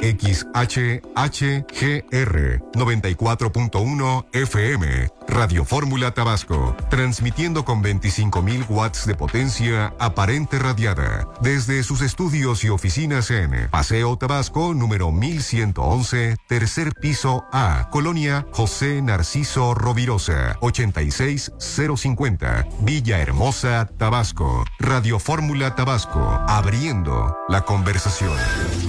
XHHGR 94.1 FM, Radio Fórmula Tabasco, transmitiendo con 25.000 watts de potencia aparente radiada, desde sus estudios y oficinas en Paseo Tabasco, número 1111, tercer piso A, Colonia José Narciso Rovirosa, 86050, Villahermosa, Tabasco. Radio Fórmula Tabasco, abriendo la conversación.